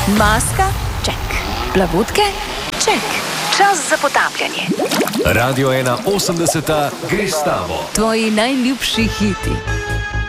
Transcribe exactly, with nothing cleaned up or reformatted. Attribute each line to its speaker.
Speaker 1: Maska? Ček. Plavutke? Ček. Čas za potapljanje.
Speaker 2: Radio ena osemdeseta gre s tabo.
Speaker 1: Tvoji najljubši hiti.